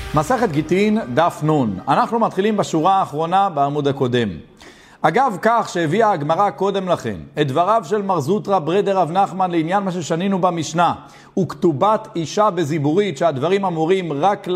מסכת גיטין, דף נון. אנחנו מתחילים בשורה האחרונה בעמוד הקודם. אגב כך שהביאה הגמרא קודם לכן את דבריו של מר זוטרא ברדר רב נחמן לעניין מה ששנינו במשנה, וכתובת אישה בזיבורית שהדברים אמורים רק